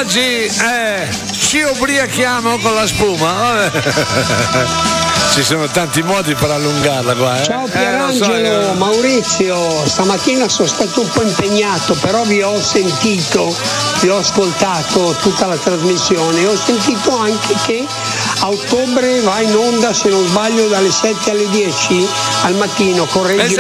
oggi ci ubriachiamo con la spuma. Vabbè. Ci sono tanti modi per allungarla qua. Ciao Pierangelo, Maurizio, stamattina sono stato un po' impegnato, però vi ho sentito, vi ho ascoltato tutta la trasmissione, ho sentito anche che a ottobre va in onda, se non sbaglio, dalle 7 alle 10 al mattino con Reggio